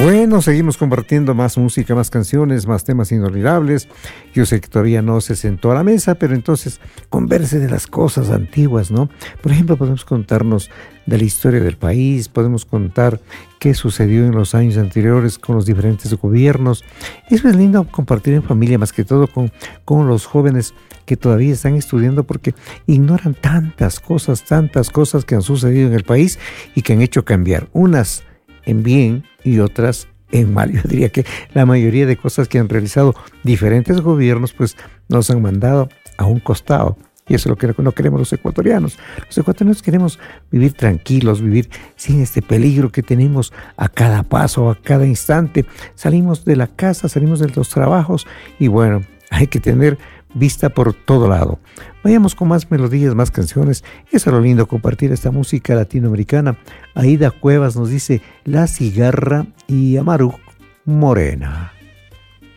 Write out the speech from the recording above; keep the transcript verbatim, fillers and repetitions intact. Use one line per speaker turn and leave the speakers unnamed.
Bueno, seguimos compartiendo más música, más canciones, más temas inolvidables. Yo sé que todavía no se sentó a la mesa, pero entonces converse de las cosas antiguas, ¿no? Por ejemplo, podemos contarnos de la historia del país, podemos contar qué sucedió en los años anteriores con los diferentes gobiernos. Eso es lindo compartir en familia, más que todo con, con los jóvenes que todavía están estudiando, porque ignoran tantas cosas, tantas cosas que han sucedido en el país y que han hecho cambiar, unas en bien y otras en mal. Yo diría que la mayoría de cosas que han realizado diferentes gobiernos pues nos han mandado a un costado, y eso es lo que no queremos los ecuatorianos. Los ecuatorianos queremos vivir tranquilos, vivir sin este peligro que tenemos a cada paso, a cada instante. Salimos de la casa, salimos de los trabajos y bueno, hay que tener vista por todo lado. Vayamos con más melodías, más canciones. Eso es lo lindo, compartir esta música latinoamericana. Aida Cuevas nos dice La Cigarra y Amaru Morena.